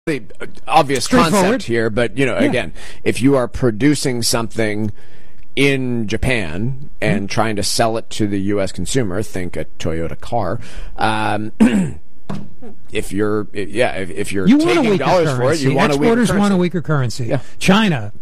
The obvious concept here, but again, if you are producing something in Japan and trying to sell it to the U.S. consumer, think a Toyota car. If you're taking dollars for it, you want a weaker currency. Exporters want a weaker currency. Yeah. China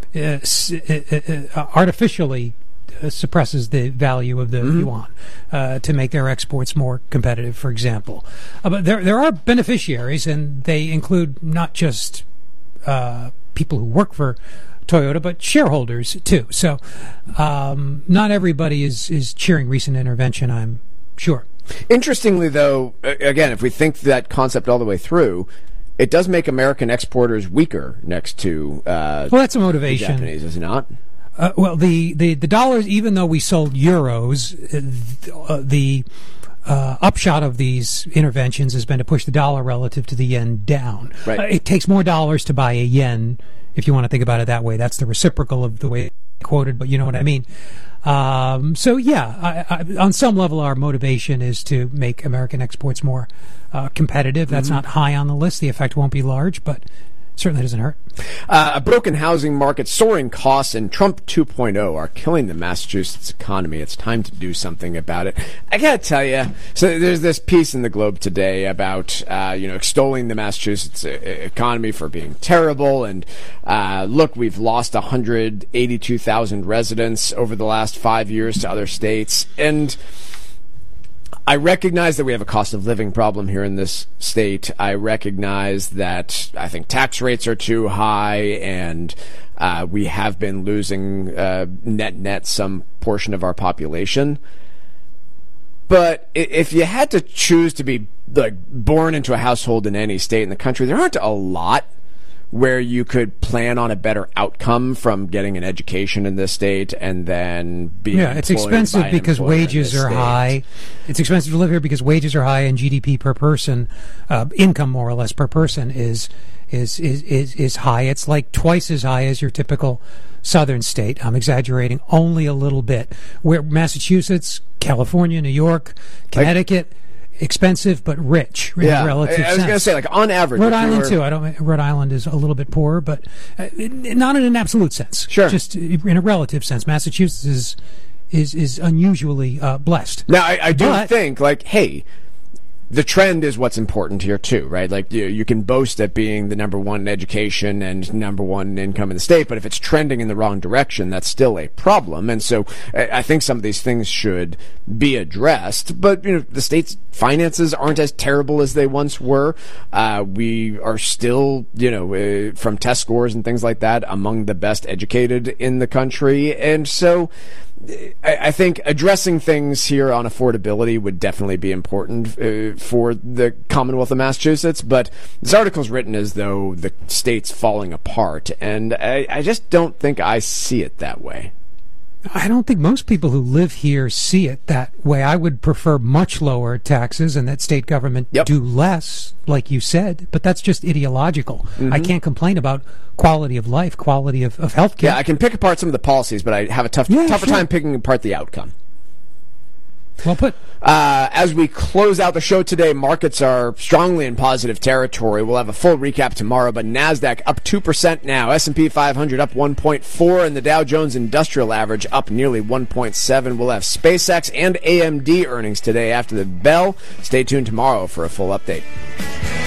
artificially suppresses the value of the yuan to make their exports more competitive, for example. But there are beneficiaries, and they include not just people who work for Toyota, but shareholders too. So not everybody is cheering recent intervention, I'm sure. Interestingly, though, again, if we think that concept all the way through, it does make American exporters weaker next to that's a motivation. The Japanese, is it not? Well, the dollars, even though we sold euros, the upshot of these interventions has been to push the dollar relative to the yen down. Right. It takes more dollars to buy a yen, if you want to think about it that way. That's the reciprocal of the way quoted, but you know what I mean. On some level, our motivation is to make American exports more competitive. That's not high on the list. The effect won't be large, but certainly doesn't hurt. A broken housing market, soaring costs, and Trump 2.0 are killing the Massachusetts economy. It's time to do something about it. I got to tell you, so there's this piece in the Globe today about, extolling the Massachusetts economy for being terrible. And look, we've lost 182,000 residents over the last 5 years to other states. And I recognize that we have a cost of living problem here in this state. I recognize that I think tax rates are too high, and we have been losing net some portion of our population. But if you had to choose to be born into a household in any state in the country, there aren't a lot where you could plan on a better outcome from getting an education in this state and then being it's expensive because wages are high. It's expensive to live here because wages are high, and GDP per person, income more or less per person is high. It's like twice as high as your typical southern state. I'm exaggerating only a little bit. Where Massachusetts, California, New York, Connecticut. Expensive but rich in relative sense. I was going to say, on average. Rhode Island too. Rhode Island is a little bit poorer, but not in an absolute sense. Sure. Just in a relative sense. Massachusetts is unusually blessed. Now, I do think, hey, the trend is what's important here too, right? You can boast at being the number one in education and number one income in the state, but if it's trending in the wrong direction, that's still a problem. And so I think some of these things should be addressed, but the state's finances aren't as terrible as they once were. We are still, from test scores and things like that, among the best educated in the country. And so I think addressing things here on affordability would definitely be important for the Commonwealth of Massachusetts, but this article is written as though the state's falling apart, and I just don't think I see it that way. I don't think most people who live here see it that way. I would prefer much lower taxes and that state government do less, like you said, but that's just ideological. I can't complain about quality of life, quality of health care. Yeah, I can pick apart some of the policies, but I have a tougher time picking apart the outcome. Well put. As we close out the show today, markets are strongly in positive territory. We'll have a full recap tomorrow, but NASDAQ up 2% now. S&P 500 up 1.4%, and the Dow Jones Industrial Average up nearly 1.7%. We'll have SpaceX and AMD earnings today after the bell. Stay tuned tomorrow for a full update.